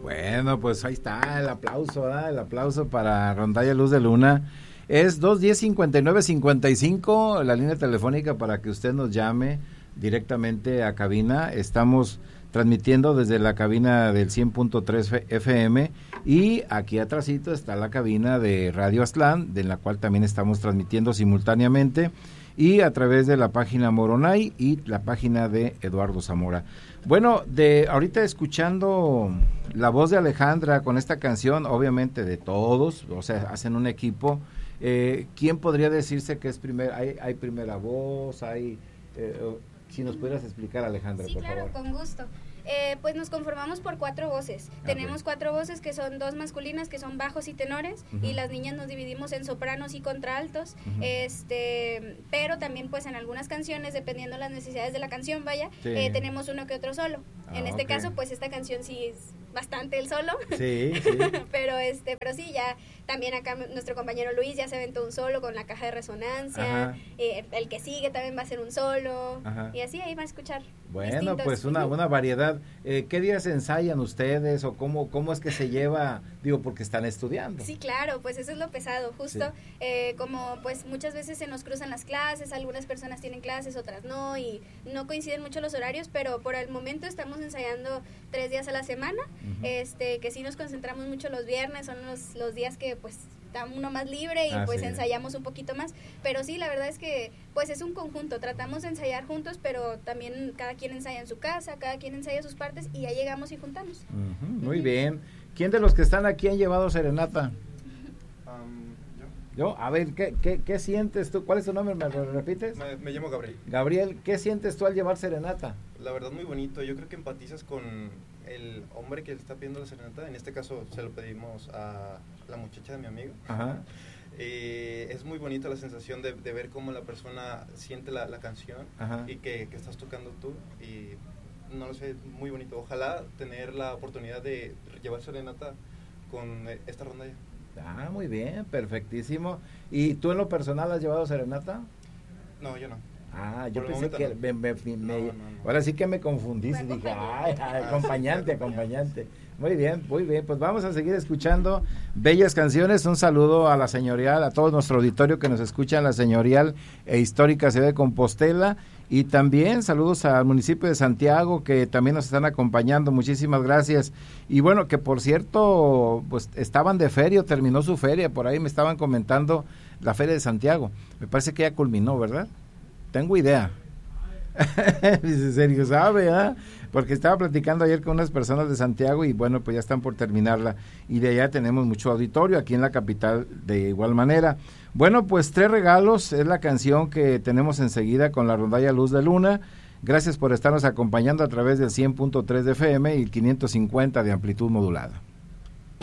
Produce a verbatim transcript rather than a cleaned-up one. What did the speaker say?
Bueno, pues ahí está el aplauso, ¿verdad? El aplauso para Rondalla Luz de Luna. Es dos diez, cincuenta y nueve, cincuenta y cinco, la línea telefónica para que usted nos llame directamente a cabina. Estamos transmitiendo desde la cabina del cien punto tres F M y aquí atrásito está la cabina de Radio Aztlán, de la cual también estamos transmitiendo simultáneamente y a través de la página Moronay y la página de Eduardo Zamora. Bueno, de ahorita escuchando la voz de Alejandra con esta canción, obviamente de todos, o sea, hacen un equipo. Eh, ¿Quién podría decirse que es primer, hay, hay primera voz, hay, eh, si nos pudieras explicar, Alejandra, sí, por claro, favor. Con gusto. Eh, pues nos conformamos por cuatro voces. Okay. Tenemos cuatro voces que son dos masculinas, que son bajos y tenores, uh-huh. y las niñas nos dividimos en sopranos y contraltos, uh-huh. este, pero también pues en algunas canciones, dependiendo de las necesidades de la canción, vaya, sí. eh, tenemos uno que otro solo. Ah, en este okay. caso, pues esta canción sí es bastante el solo, sí, sí. pero este, pero sí, ya también acá nuestro compañero Luis ya se aventó un solo con la caja de resonancia, eh, el que sigue también va a ser un solo, ajá. y así ahí va a escuchar. Bueno, distintos. Pues una, una variedad. Eh, ¿Qué días ensayan ustedes o cómo, cómo es que se lleva? Digo, porque están estudiando. Sí, claro, pues eso es lo pesado, justo, sí. eh, como pues muchas veces se nos cruzan las clases, algunas personas tienen clases, otras no, y no coinciden mucho los horarios, pero por el momento estamos ensayando tres días a la semana, uh-huh. este, que sí nos concentramos mucho los viernes, son los, los días que pues está uno más libre y ah, pues sí. ensayamos un poquito más, pero sí, la verdad es que pues es un conjunto, tratamos de ensayar juntos, pero también cada quien ensaya en su casa, cada quien ensaya sus partes y ya llegamos y juntamos. Uh-huh, muy uh-huh. bien. ¿Quién de los que están aquí han llevado serenata? Um, yo. Yo, a ver, ¿qué, qué, qué sientes tú? ¿Cuál es tu nombre? ¿Me lo repites? Me, me llamo Gabriel. Gabriel, ¿qué sientes tú al llevar serenata? La verdad muy bonito, yo creo que empatizas con el hombre que está pidiendo la serenata, en este caso se lo pedimos a la muchacha de mi amigo. Ajá. Eh, es muy bonita la sensación de, de ver cómo la persona siente la, la canción. Ajá. y que, que estás tocando tú y no lo sé, muy bonito. Ojalá tener la oportunidad de llevar serenata con esta rondalla. Ah, muy bien, perfectísimo. ¿Y tú en lo personal has llevado serenata? No, yo no. Ah, yo Por pensé que no. me, me, me, no, no, no. ahora sí que me confundí y dije, ay, ay, acompañante, acompañante. Muy bien, muy bien, pues vamos a seguir escuchando bellas canciones. Un saludo a la señorial, a todo nuestro auditorio que nos escucha en la señorial e histórica ciudad de Compostela, y también saludos al municipio de Santiago que también nos están acompañando, muchísimas gracias. Y bueno, que por cierto, pues estaban de feria, terminó su feria, por ahí me estaban comentando la feria de Santiago, me parece que ya culminó, ¿verdad? Tengo idea. Dice Sergio, sabe, ¿eh? Porque estaba platicando ayer con unas personas de Santiago y bueno, pues ya están por terminarla. Y de allá tenemos mucho auditorio, aquí en la capital de igual manera. Bueno, pues Tres Regalos es la canción que tenemos enseguida con la Rondalla Luz de Luna. Gracias por estarnos acompañando a través del cien punto tres de F M y quinientos cincuenta de amplitud modulada.